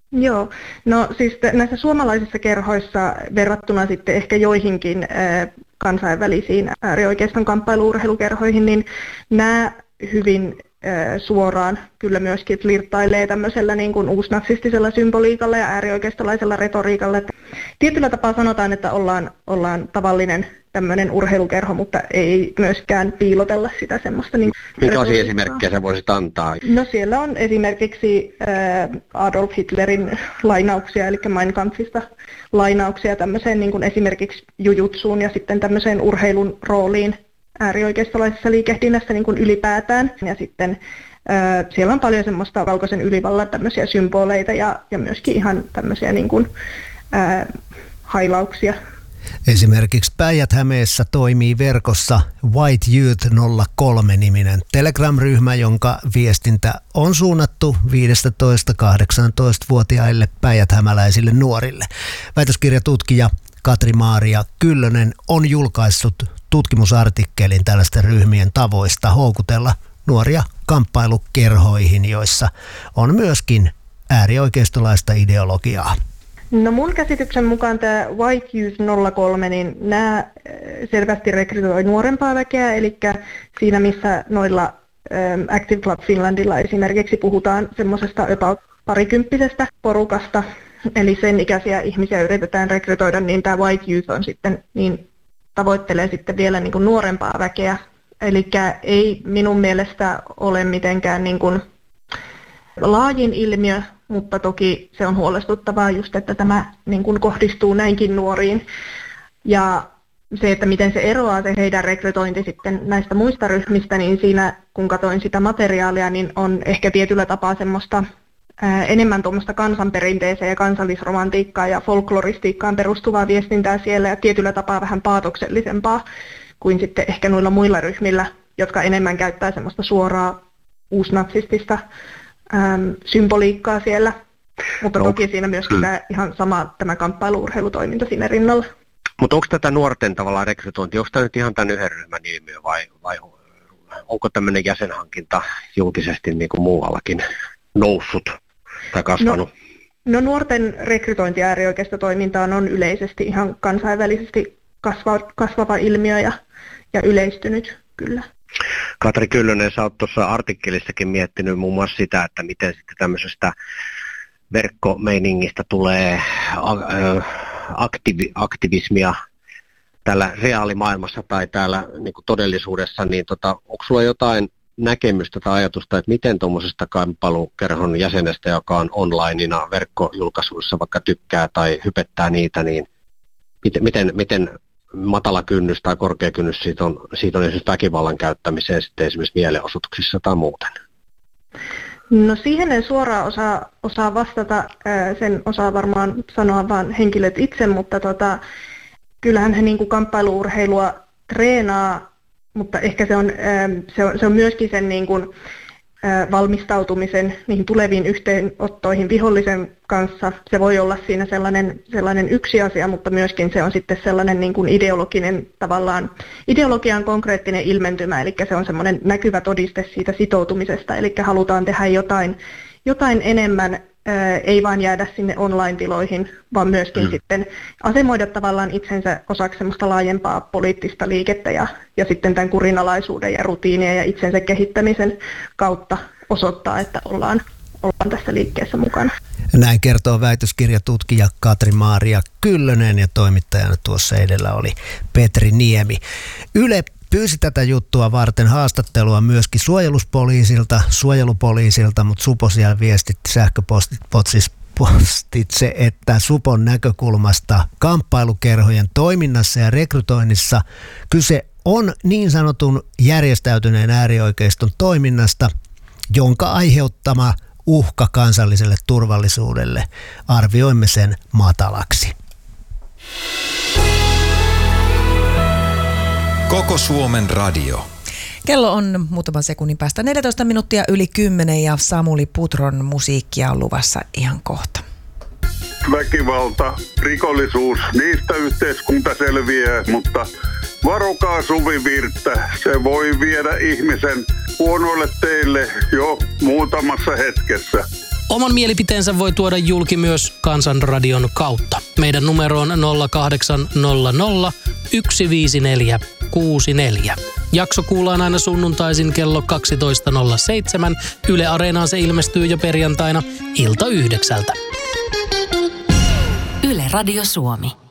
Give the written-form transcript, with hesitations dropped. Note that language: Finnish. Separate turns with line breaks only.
Joo, no siis näissä suomalaisissa kerhoissa verrattuna sitten ehkä joihinkin kansainvälisiin äärioikeiston kamppailu-urheilukerhoihin, niin nämä hyvin suoraan kyllä myöskin flirttailee tämmöisellä niin kuin uusnatsistisella symboliikalla ja äärioikeistolaisella retoriikalla. Että tietyllä tapaa sanotaan, että ollaan tavallinen tämmöinen urheilukerho, mutta ei myöskään piilotella sitä semmoista. Niin
minkälaisia esimerkkejä sä voisit antaa?
No siellä on esimerkiksi Adolf Hitlerin lainauksia, eli Mein Kampfista lainauksia tämmöiseen niin kuin esimerkiksi jujutsuun ja sitten tämmöiseen urheilun rooliin äärioikeistolaisessa liikehdinnässä niin kuin ylipäätään. Ja sitten siellä on paljon semmoista valkoisen ylivallan tämmöisiä symboleita ja myöskin ihan tämmöisiä niin kuin hailauksia.
Esimerkiksi Päijät-Hämeessä toimii verkossa White Youth 03-niminen Telegram-ryhmä, jonka viestintä on suunnattu 15-18-vuotiaille päijäthämäläisille nuorille. Väitöskirjatutkija Katri-Maaria Kyllönen on julkaissut tutkimusartikkelin tällaisten ryhmien tavoista houkutella nuoria kamppailukerhoihin, joissa on myöskin äärioikeistolaista ideologiaa.
No mun käsityksen mukaan tämä White Youth 03, niin nämä selvästi rekrytoi nuorempaa väkeä, eli siinä missä noilla Active Club Finlandilla esimerkiksi puhutaan semmoisesta about parikymppisestä porukasta, eli sen ikäisiä ihmisiä yritetään rekrytoida, niin tämä White Youth on sitten, niin tavoittelee sitten vielä niin kuin nuorempaa väkeä, eli ei minun mielestä ole mitenkään niin kuin laajin ilmiö, mutta toki se on huolestuttavaa just, että tämä niin kuin kohdistuu näinkin nuoriin. Ja se, että miten se eroaa se heidän rekrytointi sitten näistä muista ryhmistä, niin siinä kun katsoin sitä materiaalia, niin on ehkä tietyllä tapaa semmoista enemmän tuommoista kansanperinteeseen ja kansallisromantiikkaan ja folkloristiikkaan perustuvaa viestintää siellä ja tietyllä tapaa vähän paatoksellisempaa kuin sitten ehkä noilla muilla ryhmillä, jotka enemmän käyttää semmoista suoraa uusnatsistista symboliikkaa siellä, mutta toki siinä myöskin ihan sama tämä kamppailu-urheilutoiminta siinä rinnalla.
Mutta onko tätä nuorten tavallaan rekrytointi, onko tämä nyt ihan tämän yhden ryhmän ilmiö vai onko tämmöinen jäsenhankinta julkisesti niin kuin muuallakin noussut tai kasvanut?
No nuorten rekrytointi äärioikeistotoimintaan on yleisesti ihan kansainvälisesti kasvava ilmiö ja yleistynyt kyllä.
Katri Kyllönen, sä oot tuossa artikkelissakin miettinyt muun muassa sitä, että miten sitten tämmöisestä verkkomeiningistä tulee aktivismia täällä reaalimaailmassa tai täällä niin kuin todellisuudessa, niin onko sulla jotain näkemystä tai ajatusta, että miten tuommoisesta kamppailukerhon jäsenestä, joka on onlineina verkkojulkaisuissa vaikka tykkää tai hypettää niitä, niin miten matala kynnys tai korkea kynnys siitä on esimerkiksi väkivallan käyttämiseen sitten esimerkiksi mielenosoituksissa tai muuten?
No siihen en suoraan osaa vastata, sen osaa varmaan sanoa vaan henkilöt itse, mutta kyllähän he niin kuin kamppailu-urheilua treenaa, mutta ehkä se on myöskin sen niin kuin valmistautumisen niihin tuleviin yhteenottoihin vihollisen kanssa. Se voi olla siinä sellainen yksi asia, mutta myöskin se on sitten sellainen niin kuin ideologian konkreettinen ilmentymä, eli se on semmoinen näkyvä todiste siitä sitoutumisesta, eli halutaan tehdä jotain enemmän, ei vain jäädä sinne online-tiloihin, vaan myöskin sitten asemoida tavallaan itsensä osaksi semmoista laajempaa poliittista liikettä ja sitten tämän kurinalaisuuden ja rutiinien ja itsensä kehittämisen kautta osoittaa, että ollaan tässä liikkeessä mukana.
Näin kertoo väitöskirjatutkija Katri-Maaria Kyllönen ja toimittajana tuossa edellä oli Petri Niemi. Yle pyysi tätä juttua varten haastattelua myöskin suojelupoliisilta, mutta Supo siellä viestitti sähköpostitse, että Supon näkökulmasta kamppailukerhojen toiminnassa ja rekrytoinnissa kyse on niin sanotun järjestäytyneen äärioikeiston toiminnasta, jonka aiheuttama uhka kansalliselle turvallisuudelle arvioimme sen matalaksi.
Koko Suomen radio.
Kello on muutaman sekunnin päästä 14 minuuttia yli 10 ja Samuli Putron musiikkia on luvassa ihan kohta.
Väkivalta, rikollisuus, niistä yhteiskunta selviää, mutta varokaa suvivirttä. Se voi viedä ihmisen huonoille teille jo muutamassa hetkessä.
Oman mielipiteensä voi tuoda julki myös Kansanradion kautta. Meidän numero on 0800 154 64. Jakso kuullaan aina sunnuntaisin kello 12.07. Yle Areenaan se ilmestyy jo perjantaina ilta 9.
Yle Radio Suomi.